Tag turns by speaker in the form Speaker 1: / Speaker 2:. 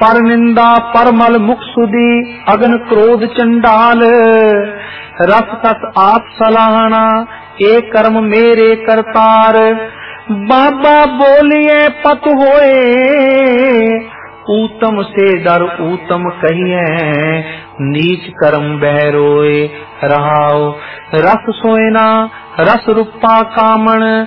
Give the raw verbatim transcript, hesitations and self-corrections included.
Speaker 1: पर निंदा पर मल मुख सुधी अगन क्रोध चंडाल। रस तस आप सलाहना ए कर्म मेरे करतार। बाबा बोलिए पत होए ऊतम से डर ऊतम कहिए नीच कर्म बह रोए। रहाओ रस सोयना रस रूपा कामण